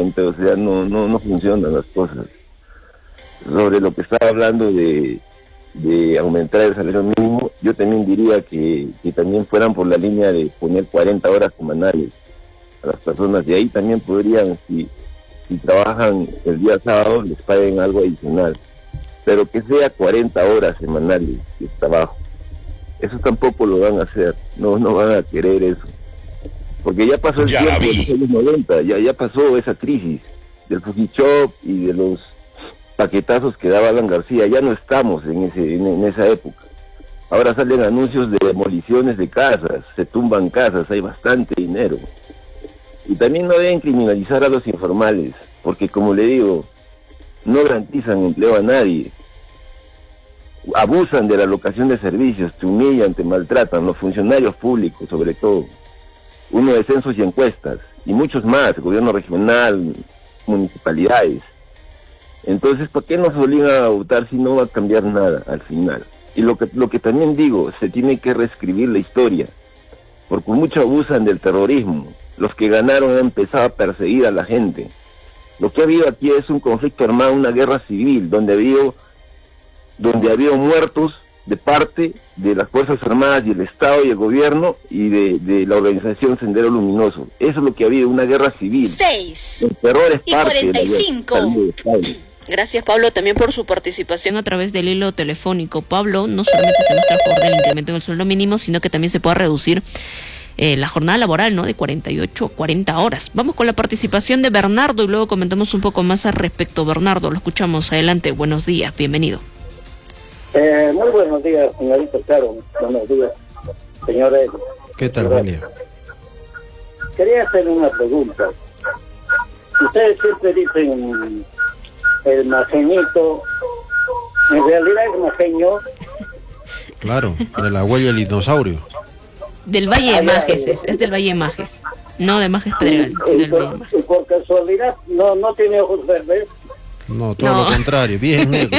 lamentablemente, o sea, no funcionan las cosas. Sobre lo que estaba hablando de aumentar el salario mínimo, yo también diría que también fueran por la línea de poner 40 horas semanales a las personas, de ahí también podrían, si trabajan el día sábado, les paguen algo adicional, pero que sea 40 horas semanales de trabajo. Eso tampoco lo van a hacer, no van a querer eso, porque ya pasó el tiempo de los años 90, ya pasó esa crisis del Fujichop y de los paquetazos que daba Alan García, ya no estamos en esa época. Ahora salen anuncios de demoliciones de casas, se tumban casas, hay bastante dinero. Y también no deben criminalizar a los informales, porque como le digo, no garantizan empleo a nadie. Abusan de la locación de servicios, te humillan, te maltratan, los funcionarios públicos sobre todo. Uno de censos y encuestas, y muchos más, gobierno regional, municipalidades. Entonces, ¿por qué nos obligan a votar si no va a cambiar nada al final? Y lo que también digo, se tiene que reescribir la historia, porque muchos abusan del terrorismo. Los que ganaron han empezado a perseguir a la gente. Lo que ha habido aquí es un conflicto armado, una guerra civil, donde ha habido muertos de parte de las Fuerzas Armadas y el Estado y el gobierno y de la organización Sendero Luminoso. Eso es lo que ha habido, una guerra civil. 6 el terror es y parte 45. Gracias, Pablo, también por su participación a través del hilo telefónico. Pablo, no solamente se muestra a favor del incremento en el sueldo mínimo, sino que también se pueda reducir la jornada laboral, ¿no? De 48 a 40 horas. Vamos con la participación de Bernardo y luego comentamos un poco más al respecto. Bernardo, lo escuchamos. Adelante, buenos días, bienvenido. Muy buenos días, señorita Caro. Buenos días, señores. ¿Qué tal, buen día? Quería hacerle una pregunta. Ustedes siempre dicen el majeñito, en realidad es majeño. Claro, de la huella del dinosaurio. Del Valle de Majes, es del Valle de Majes. No de Majes Pedregal, sino del Valle de Majes. Y por casualidad, no tiene ojos verdes. No, todo lo contrario, bien negros.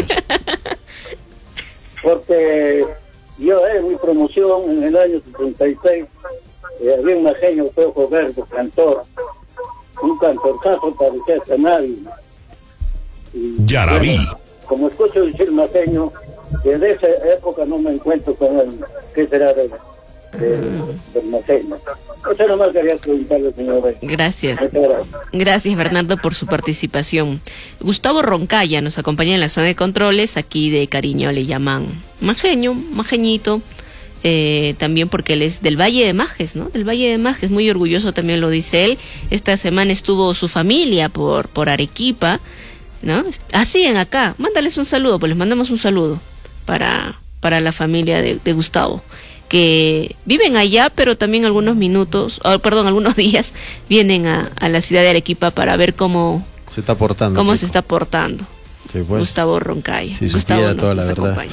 Porque yo en mi promoción en el año 76 había un majeño de ojos verdes, cantor, un cantorzazo parecía canario. Ya la vi. Como escucho decir majeño, desde esa época no me encuentro con él. ¿Qué será del majeño? Eso nomás quería preguntarle, señor. Gracias. Gracias, Bernardo, por su participación. Gustavo Roncaya nos acompaña en la zona de controles. Aquí de cariño le llaman majeño, majeñito. También porque él es del Valle de Majes, ¿no? Del Valle de Majes, muy orgulloso también lo dice él. Esta semana estuvo su familia por Arequipa, ¿no? Siguen acá. Mándales un saludo, pues les mandamos un saludo para la familia de Gustavo, que viven allá, pero también algunos días vienen a la ciudad de Arequipa para ver cómo se está portando. Cómo se está portando. Sí, pues, Gustavo Roncaya. Si Gustavo toda la verdad. Acompaña.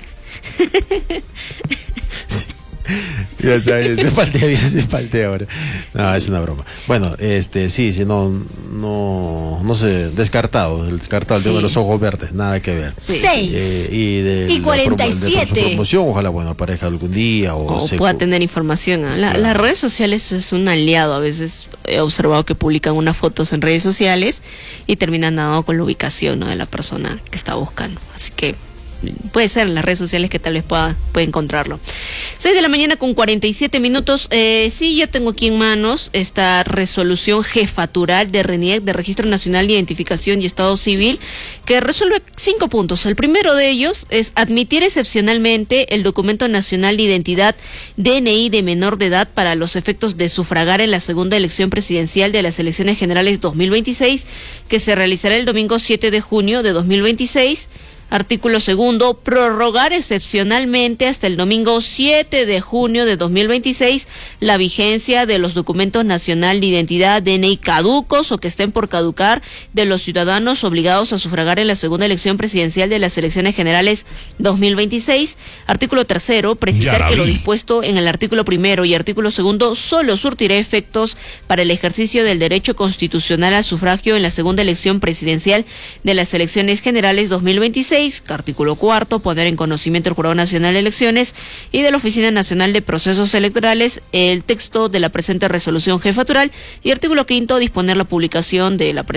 Sí. Ya sabes, se faltea ahora. No, es una broma. Bueno, sí, no sé, descartado el tema de los ojos verdes, nada que ver. 6 y 47. De su promoción, ojalá, aparezca algún día o pueda tener información. Las redes sociales es un aliado. A veces he observado que publican unas fotos en redes sociales y terminan dando con la ubicación, ¿no?, de la persona que está buscando. Así que puede ser en las redes sociales que tal vez pueda encontrarlo. 6 de la mañana con 47 minutos. Sí, yo tengo aquí en manos esta resolución jefatural de RENIEC, de Registro Nacional de Identificación y Estado Civil, que resuelve 5 puntos. El primero de ellos es admitir excepcionalmente el documento nacional de identidad DNI de menor de edad para los efectos de sufragar en la segunda elección presidencial de las elecciones generales 2026, que se realizará el domingo 7 de junio de 2026. Artículo segundo, prorrogar excepcionalmente hasta el domingo 7 de junio de 2026 la vigencia de los documentos nacional de identidad DNI caducos o que estén por caducar de los ciudadanos obligados a sufragar en la segunda elección presidencial de las elecciones generales 2026. Artículo tercero, precisar que lo dispuesto en el artículo primero y artículo segundo solo surtirá efectos para el ejercicio del derecho constitucional al sufragio en la segunda elección presidencial de las elecciones generales 2026. Artículo cuarto, poner en conocimiento del Jurado Nacional de Elecciones y de la Oficina Nacional de Procesos Electorales el texto de la presente resolución jefatural. Y artículo quinto, disponer la publicación de la